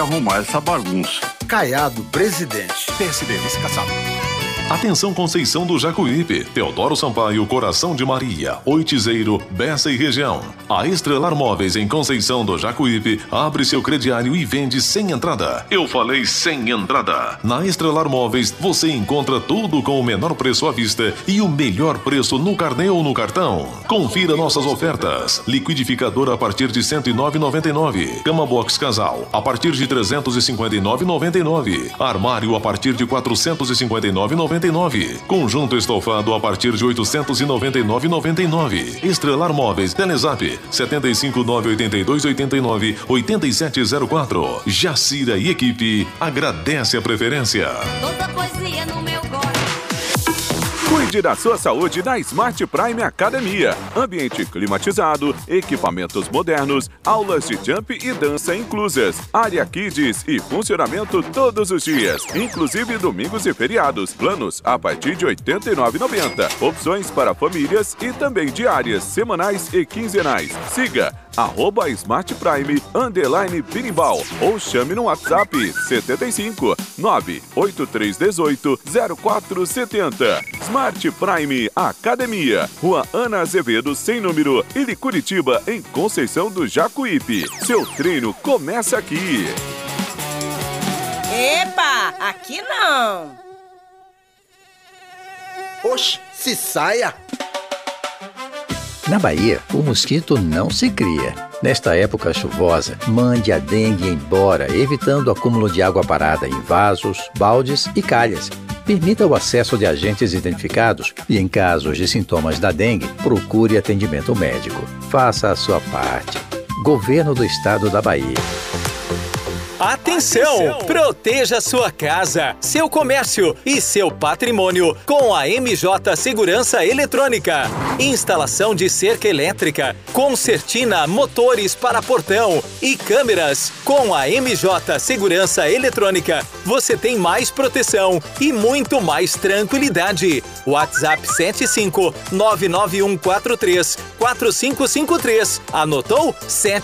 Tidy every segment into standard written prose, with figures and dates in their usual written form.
arrumar essa bagunça. Caiado, presidente. PSDB, caçado. Atenção Conceição do Jacuípe, Teodoro Sampaio, Coração de Maria, Oitizeiro, Bessa e região. A Estrelar Móveis em Conceição do Jacuípe abre seu crediário e vende sem entrada. Eu falei sem entrada. Na Estrelar Móveis você encontra tudo com o menor preço à vista e o melhor preço no carnê ou no cartão. Confira nossas ofertas. Liquidificador a partir de R$ 109,99. Cama box casal a partir de R$ 359,99. Armário a partir de R$ 459,99. Conjunto estofado a partir de R$ 899,99. Estrelar Móveis, Telezap 75982898704. Jacira e equipe agradece a preferência. Toda poesia no meu coração. Cuide da sua saúde na Smart Prime Academia. Ambiente climatizado, equipamentos modernos, aulas de jump e dança inclusas, área kids e funcionamento todos os dias, inclusive domingos e feriados. Planos a partir de R$ 89,90. Opções para famílias e também diárias, semanais e quinzenais. Siga @Smart Prime _Pirimbal ou chame no WhatsApp 75 98318 0470. Smart Prime Academia, Rua Ana Azevedo, sem número, Ilha Curitiba, em Conceição do Jacuípe. Seu treino começa aqui. Epa, aqui não. Oxe, se saia. Na Bahia, o mosquito não se cria. Nesta época chuvosa, mande a dengue embora, evitando o acúmulo de água parada em vasos, baldes e calhas. Permita o acesso de agentes identificados e, em casos de sintomas da dengue, procure atendimento médico. Faça a sua parte. Governo do Estado da Bahia. Atenção! Proteja sua casa, seu comércio e seu patrimônio com a MJ Segurança Eletrônica. Instalação de cerca elétrica, concertina, motores para portão e câmeras. Com a MJ Segurança Eletrônica, você tem mais proteção e muito mais tranquilidade. WhatsApp 75991434553. Anotou?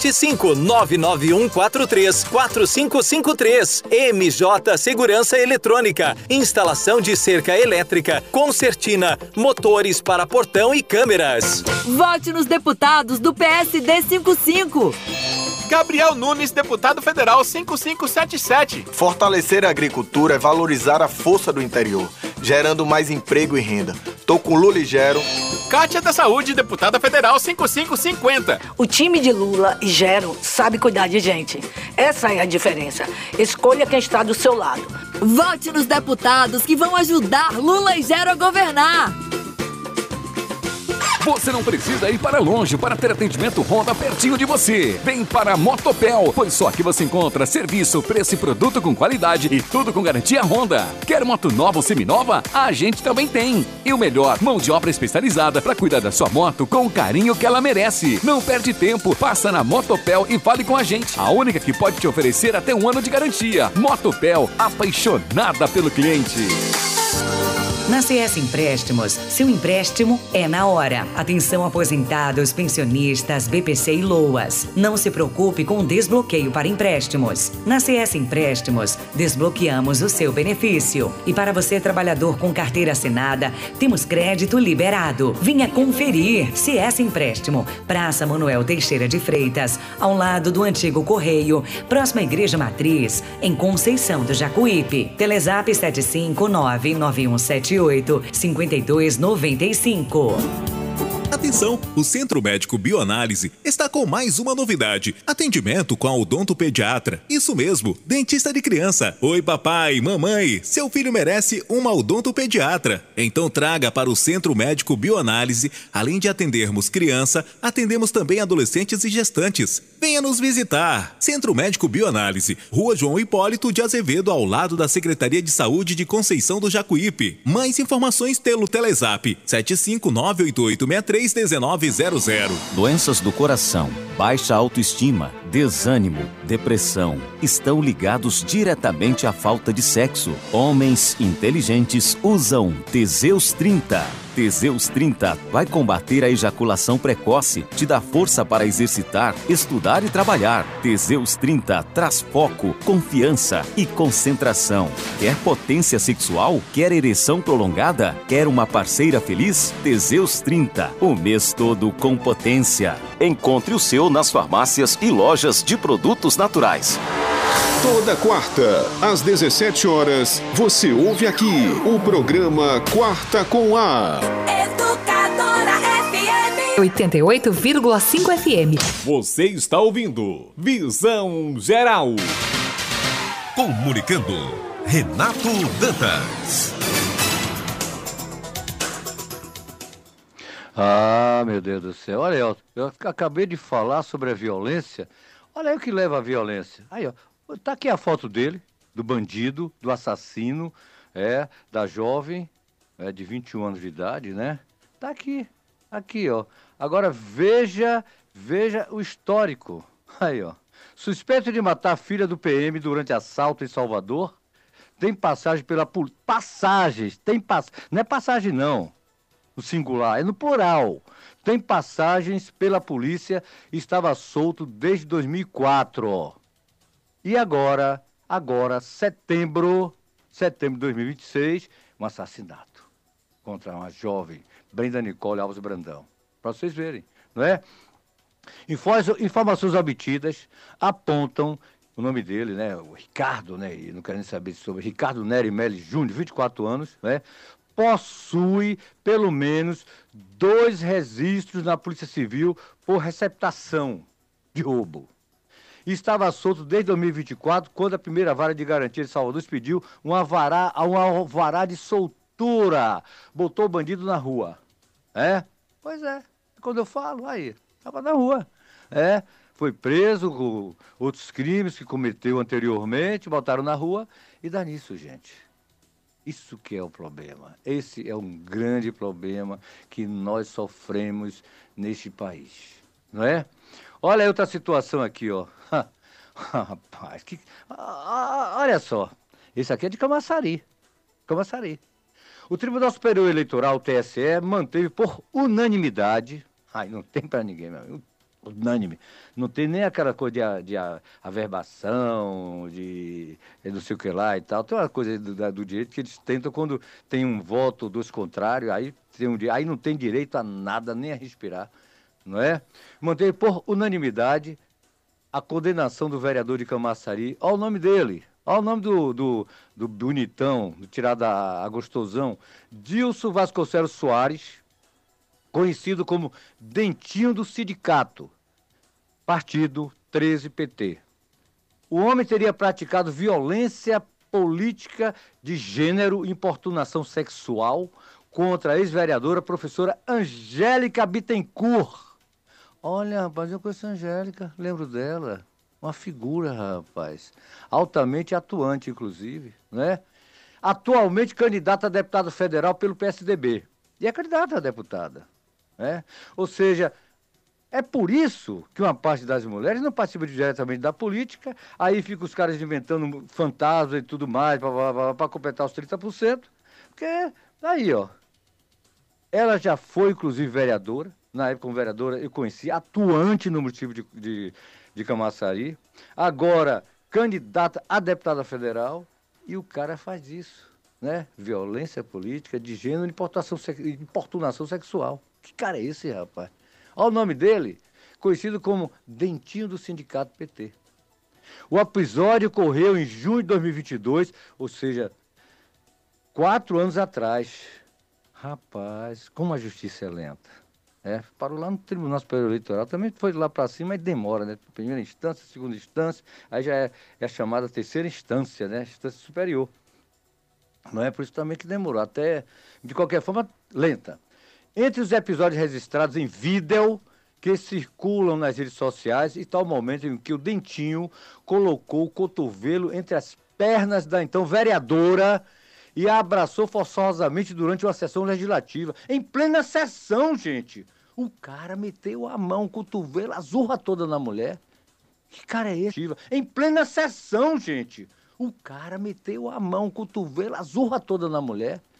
75991434553. MJ Segurança Eletrônica. Instalação de cerca elétrica, concertina, motores para portão e câmeras. Vote nos deputados do PSD 55. Gabriel Nunes, deputado federal 5577. Fortalecer a agricultura é valorizar a força do interior, gerando mais emprego e renda. Tô com Lula e Gero. Kátia da Saúde, deputada federal 5550. O time de Lula e Gero sabe cuidar de gente. Essa é a diferença. Escolha quem está do seu lado. Vote nos deputados que vão ajudar Lula e Gero a governar. Você não precisa ir para longe para ter atendimento Honda pertinho de você. Vem para a Motopel, pois só aqui você encontra serviço, preço e produto com qualidade e tudo com garantia Honda. Quer moto nova ou seminova? A gente também tem. E o melhor, mão de obra especializada para cuidar da sua moto com o carinho que ela merece. Não perde tempo, passa na Motopel e fale com a gente. A única que pode te oferecer até 1 ano de garantia. Motopel, apaixonada pelo cliente. Na CS Empréstimos, seu empréstimo é na hora. Atenção aposentados, pensionistas, BPC e LOAS. Não se preocupe com o desbloqueio para empréstimos. Na CS Empréstimos, desbloqueamos o seu benefício. E para você, trabalhador com carteira assinada, temos crédito liberado. Venha conferir. CS Empréstimo, Praça Manuel Teixeira de Freitas, ao lado do antigo Correio, próxima à Igreja Matriz, em Conceição do Jacuípe. Telezap 75991785295. Atenção, o Centro Médico Bioanálise está com mais uma novidade. Atendimento com a odontopediatra. Isso mesmo, dentista de criança. Oi papai, mamãe, seu filho merece uma odontopediatra. Então traga para o Centro Médico Bioanálise. Além de atendermos criança, atendemos também adolescentes e gestantes. Venha nos visitar. Centro Médico Bioanálise, Rua João Hipólito de Azevedo, ao lado da Secretaria de Saúde de Conceição do Jacuípe. Mais informações pelo Telezap 75988631900. Doenças do coração, baixa autoestima, Desânimo, depressão estão ligados diretamente à falta de sexo. Homens inteligentes usam Teseus 30. Teseus 30 vai combater a ejaculação precoce, te dá força para exercitar, estudar e trabalhar. Teseus 30 traz foco, confiança e concentração. Quer potência sexual? Quer ereção prolongada? Quer uma parceira feliz? Teseus 30, o mês todo com potência. Encontre o seu nas farmácias e lojas de produtos naturais. Toda quarta, às 17 horas, você ouve aqui o programa Quarta com A. Educadora FM 88,5 FM. Você está ouvindo Visão Geral. Comunicando, Renato Dantas. Ah, meu Deus do céu. Olha, eu acabei de falar sobre a violência. Olha aí o que leva à violência. Aí, ó, tá aqui a foto dele, do bandido, do assassino, da jovem, de 21 anos de idade, né? Tá aqui, ó. Agora veja o histórico. Aí, ó. Suspeito de matar a filha do PM durante assalto em Salvador, tem passagem pela polícia. Passagens, não é passagem não. No singular, é no plural. Tem passagens pela polícia e estava solto desde 2004, ó. E agora, setembro de 2026, um assassinato contra uma jovem, Brenda Nicole Alves Brandão. Para vocês verem, não é? Informações obtidas apontam o nome dele, né? O Ricardo, né? E não quero nem saber sobre Ricardo Nery Meli Júnior, 24 anos, né? Possui pelo menos 2 registros na Polícia Civil por receptação de roubo. E estava solto desde 2024, quando a primeira vara de garantia de Salvador expediu um alvará de soltura. Botou o bandido na rua. Pois é. Quando eu falo, aí, estava na rua. Foi preso com outros crimes que cometeu anteriormente, botaram na rua e dá nisso, gente. Isso que é o problema. Esse é um grande problema que nós sofremos neste país, não é? Olha aí outra situação aqui, ó. Rapaz, olha só. Esse aqui é de Camaçari. O Tribunal Superior Eleitoral, o TSE, manteve por unanimidade. Não tem pra ninguém, meu amigo. Unânime. Não tem nem aquela coisa de averbação, de não sei o que lá e tal. Tem uma coisa do direito que eles tentam quando tem um voto dos contrários, aí não tem direito a nada, nem a respirar, não é? Manteve por unanimidade a condenação do vereador de Camaçari. Olha o nome dele, olha o nome do bonitão, do tirado a gostosão, Dilson Vasconcelos Soares, conhecido como Dentinho do Sindicato, Partido 13 PT. O homem teria praticado violência política de gênero e importunação sexual contra a ex-vereadora professora Angélica Bittencourt. Olha, rapaz, eu conheço a Angélica, lembro dela. Uma figura, rapaz. Altamente atuante, inclusive, né? Atualmente candidata a deputada federal pelo PSDB. E é candidata a deputada. Ou seja, é por isso que uma parte das mulheres não participa diretamente da política, aí ficam os caras inventando fantasmas e tudo mais para completar os 30%, porque aí, ó, ela já foi, inclusive, vereadora, na época como vereadora eu conheci, atuante no município de Camaçari, agora candidata a deputada federal, e o cara faz isso, né? Violência política de gênero e importunação sexual. Que cara é esse, rapaz? Olha o nome dele, conhecido como Dentinho do Sindicato PT. O episódio ocorreu em junho de 2022, ou seja, 4 anos atrás. Rapaz, como a justiça é lenta. Parou lá no Tribunal Superior Eleitoral, também foi lá para cima, mas demora, né? Primeira instância, segunda instância, aí já é a chamada terceira instância, né? Instância superior. Não é por isso também que demorou, até, de qualquer forma, lenta. Entre os episódios registrados em vídeo que circulam nas redes sociais, está o momento em que o Dentinho colocou o cotovelo entre as pernas da então vereadora e a abraçou forçosamente durante uma sessão legislativa. Em plena sessão, gente! O cara meteu a mão, o cotovelo, a zurra toda na mulher. Que cara é esse? Em plena sessão, gente. O cara meteu a mão, o cotovelo, a zurra toda na mulher.